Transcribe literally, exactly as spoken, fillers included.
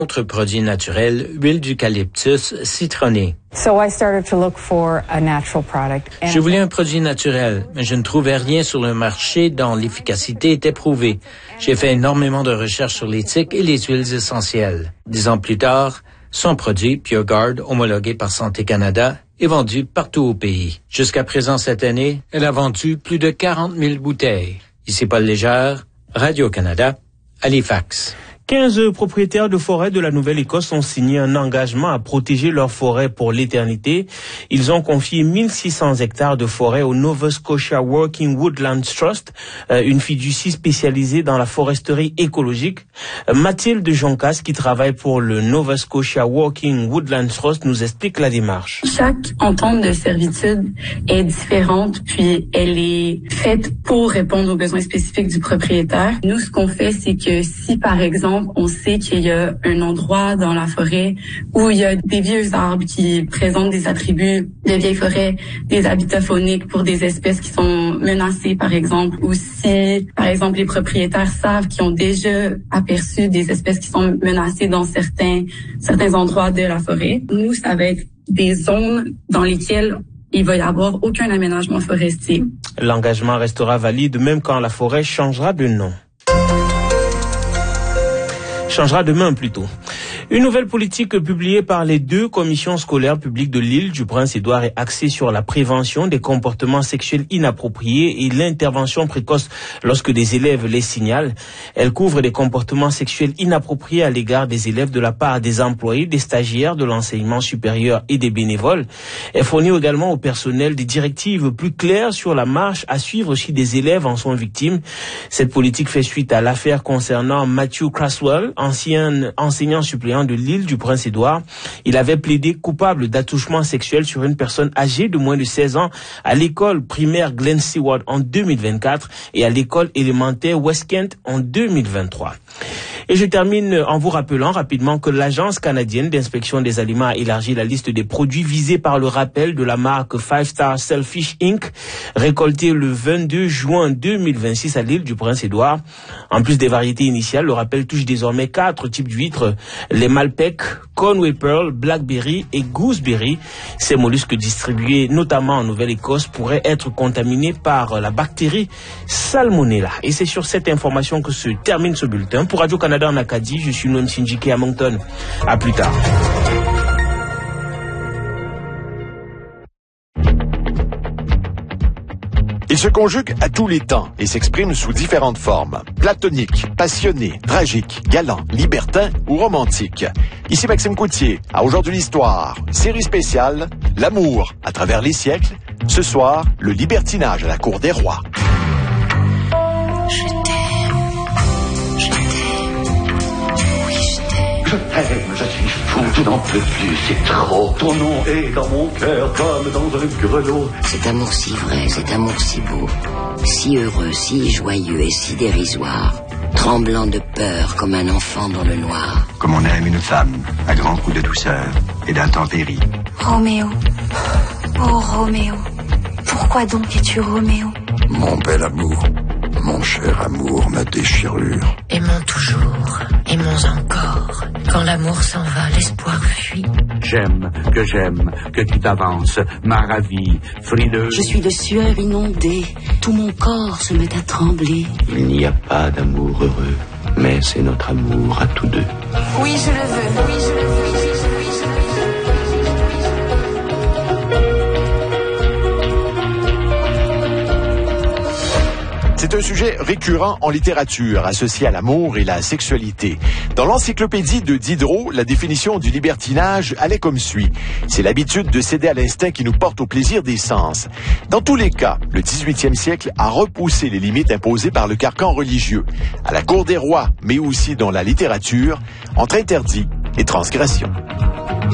Autre produit naturel, huile d'eucalyptus citronnée. So I started to look for a natural product. Je voulais un produit naturel, mais je ne trouvais rien sur le marché dont l'efficacité était prouvée. J'ai fait énormément de recherches sur l'éthique et les huiles essentielles. Dix ans plus tard, son produit, PureGuard, homologué par Santé Canada, est vendu partout au pays. Jusqu'à présent cette année, elle a vendu plus de quarante mille bouteilles. Ici Paul Légère, Radio-Canada, Halifax. quinze propriétaires de forêts de la Nouvelle-Écosse ont signé un engagement à protéger leurs forêts pour l'éternité. Ils ont confié mille six cents hectares de forêt au Nova Scotia Working Woodlands Trust, une fiducie spécialisée dans la foresterie écologique. Mathilde Joncas, qui travaille pour le Nova Scotia Working Woodlands Trust, nous explique la démarche. Chaque entente de servitude est différente, puis elle est faite pour répondre aux besoins spécifiques du propriétaire. Nous, ce qu'on fait, c'est que si, par exemple, on sait qu'il y a un endroit dans la forêt où il y a des vieux arbres qui présentent des attributs de vieille forêt, des habitats fauniques pour des espèces qui sont menacées, par exemple, ou si, par exemple, les propriétaires savent qu'ils ont déjà aperçu des espèces qui sont menacées dans certains, certains endroits de la forêt. Nous, ça va être des zones dans lesquelles il va y avoir aucun aménagement forestier. L'engagement restera valide même quand la forêt changera de nom. Changera demain plutôt. Une nouvelle politique publiée par les deux commissions scolaires publiques de l'île du Prince-Édouard est axée sur la prévention des comportements sexuels inappropriés et l'intervention précoce lorsque des élèves les signalent. Elle couvre des comportements sexuels inappropriés à l'égard des élèves de la part des employés, des stagiaires de l'enseignement supérieur et des bénévoles. Elle fournit également au personnel des directives plus claires sur la marche à suivre si des élèves en sont victimes. Cette politique fait suite à l'affaire concernant Matthew Craswell, ancien enseignant suppléant de l'île du Prince-Édouard. Il avait plaidé coupable d'attouchement sexuel sur une personne âgée de moins de seize ans à l'école primaire Glen Seward en deux mille vingt-quatre et à l'école élémentaire West Kent en deux mille vingt-trois. Et je termine en vous rappelant rapidement que l'Agence canadienne d'inspection des aliments a élargi la liste des produits visés par le rappel de la marque Five Star Selfish Incorporated, récolté le vingt-deux juin deux mille vingt-six à l'île du Prince-Édouard. En plus des variétés initiales, le rappel touche désormais quatre types d'huîtres, les Malpec, Conway Pearl, Blackberry et Gooseberry. Ces mollusques distribués notamment en Nouvelle-Écosse pourraient être contaminés par la bactérie Salmonella. Et c'est sur cette information que se termine ce bulletin. Pour Radio-Canada en Acadie, je suis Noam Sindjike à Moncton. À plus tard. Il se conjugue à tous les temps et s'exprime sous différentes formes. Platonique, passionné, tragique, galant, libertin ou romantique. Ici Maxime Coutier, à Aujourd'hui l'Histoire, série spéciale, l'amour à travers les siècles. Ce soir, le libertinage à la cour des rois. Je t'aime, je t'aime, oui je t'aime. Je t'aime, je suis fou, je n'en peux plus, c'est trop. Ton nom est dans mon cœur comme dans un grelot. Cet amour si vrai, cet amour si beau, si heureux, si joyeux et si dérisoire, tremblant de peur comme un enfant dans le noir. Comme on aime une femme, à grands coups de douceur et d'intempéries. Roméo, oh Roméo, pourquoi donc es-tu Roméo? Mon bel amour, mon cher amour, ma déchirure. Aimons toujours, aimons encore. Quand l'amour s'en va, l'espoir fuit. J'aime, que j'aime, que tu t'avances, ma ravie, frileuse. Je suis de sueur inondée, tout mon corps se met à trembler. Il n'y a pas d'amour heureux, mais c'est notre amour à tous deux. Oui, je le veux, oui, je le veux. C'est un sujet récurrent en littérature, associé à l'amour et la sexualité. Dans l'encyclopédie de Diderot, la définition du libertinage allait comme suit. C'est l'habitude de céder à l'instinct qui nous porte au plaisir des sens. Dans tous les cas, le dix-huitième siècle a repoussé les limites imposées par le carcan religieux. À la cour des rois, mais aussi dans la littérature, entre interdit et transgression.